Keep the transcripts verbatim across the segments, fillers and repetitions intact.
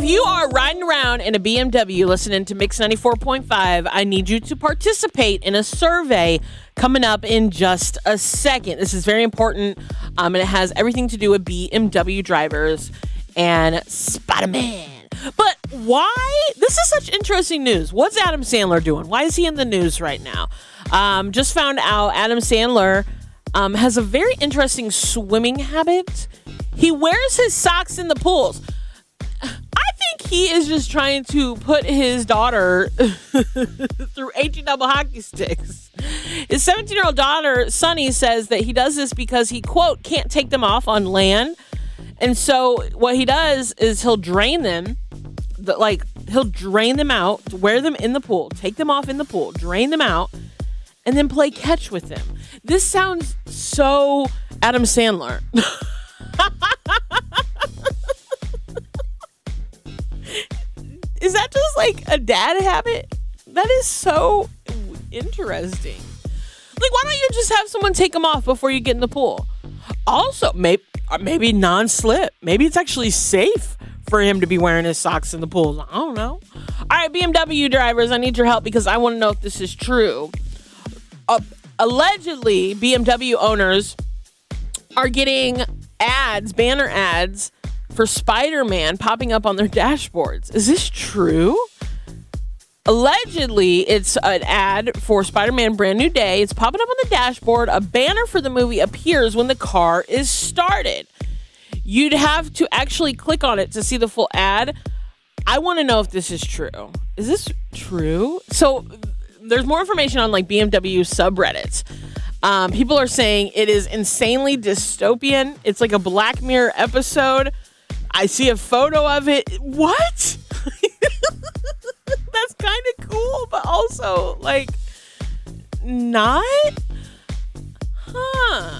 you are riding around in a B M W listening to Mix ninety-four point five, I need you to participate in a survey coming up in just a second. This is very important, um, and it has everything to do with B M W drivers and Spider-Man. But why? This is such interesting news. What's Adam Sandler doing? Why is he in the news right now? Um, just found out Adam Sandler um, has a very interesting swimming habit. He wears his socks in the pools. I think he is just trying to put his daughter through eighteen double hockey sticks. His seventeen-year-old daughter, Sunny, says that he does this because he, quote, can't take them off on land. And so what he does is he'll drain them, the, like he'll drain them out, wear them in the pool, take them off in the pool, drain them out, and then play catch with them. This sounds so Adam Sandler. Is that just like a dad habit? That is so interesting. Like, why don't you just have someone take them off before you get in the pool? Also, maybe maybe non-slip. Maybe it's actually safe for him to be wearing his socks in the pool. I don't know. All right, B M W drivers, I need your help because I want to know if this is true. Uh, allegedly, B M W owners are getting ads, banner ads, for Spider-Man popping up on their dashboards. Is this true? Allegedly, it's an ad for Spider-Man Brand New Day. It's popping up on the dashboard. A banner for the movie appears when the car is started. You'd have to actually click on it to see the full ad. I want to know if this is true. Is this true? So there's more information on like B M W subreddits. Um, people are saying it is insanely dystopian. It's like a Black Mirror episode. I see a photo of it. What? That's kind of cool, but also, like, not? Huh.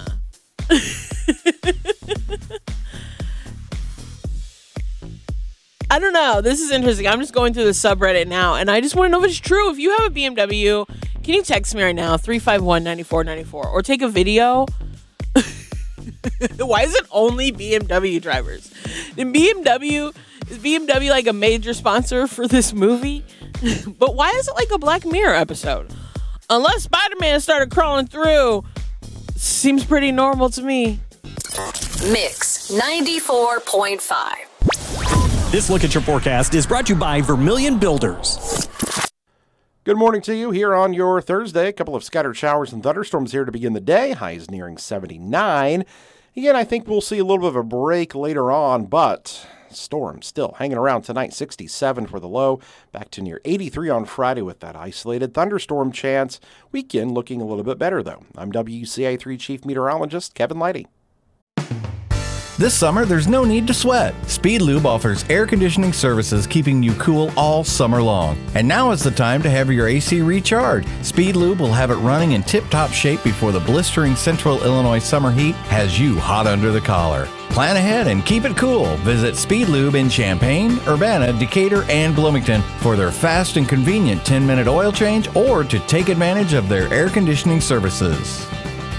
I don't know. This is interesting. I'm just going through the subreddit now, and I just want to know if it's true. If you have a B M W, can you text me right now, three five one, nine four nine four, or take a video? Why is it only B M W drivers? And B M W, is B M W like a major sponsor for this movie? But why is it like a Black Mirror episode? Unless Spider-Man started crawling through, seems pretty normal to me. Mix ninety-four point five. This Look at Your Forecast is brought to you by Vermilion Builders. Good morning to you here on your Thursday. A couple of scattered showers and thunderstorms here to begin the day. Highs nearing seventy-nine. Again, I think we'll see a little bit of a break later on, but storms still hanging around tonight. sixty-seven for the low. Back to near eighty-three on Friday with that isolated thunderstorm chance. Weekend looking a little bit better, though. I'm W C A three Chief Meteorologist Kevin Lighty. This summer, there's no need to sweat. Speed Lube offers air conditioning services keeping you cool all summer long. And now is the time to have your A C recharged. Speed Lube will have it running in tip-top shape before the blistering central Illinois summer heat has you hot under the collar. Plan ahead and keep it cool. Visit Speed Lube in Champaign, Urbana, Decatur, and Bloomington for their fast and convenient ten-minute oil change or to take advantage of their air conditioning services.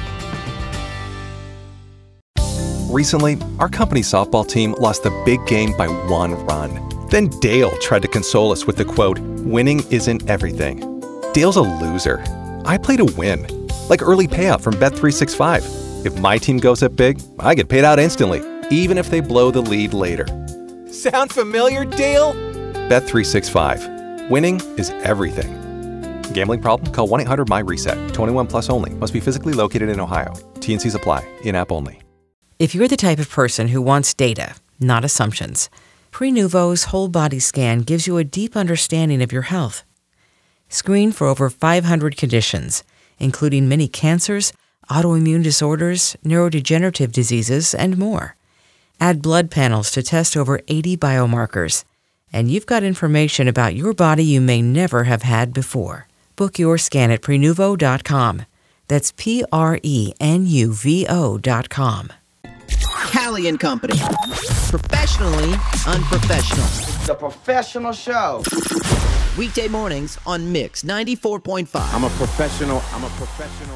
Recently, our company softball team lost the big game by one run. Then Dale tried to console us with the quote, "Winning isn't everything." Dale's a loser. I play to win. Like early payout from Bet three sixty-five. If my team goes up big, I get paid out instantly, even if they blow the lead later. Sound familiar, Dale? Bet three sixty-five. Winning is everything. Gambling problem? Call one eight hundred my reset. twenty-one plus only. Must be physically located in Ohio. T and Cs apply. In-app only. If you're the type of person who wants data, not assumptions, Prenuvo's whole body scan gives you a deep understanding of your health. Screen for over five hundred conditions, including many cancers, autoimmune disorders, neurodegenerative diseases, and more. Add blood panels to test over eighty biomarkers, and you've got information about your body you may never have had before. Book your scan at Prenuvo dot com. That's P R E N U V O dot com. Callie and Company. Professionally unprofessional. The professional show. Weekday mornings on Mix ninety-four point five. I'm a professional. I'm a professional.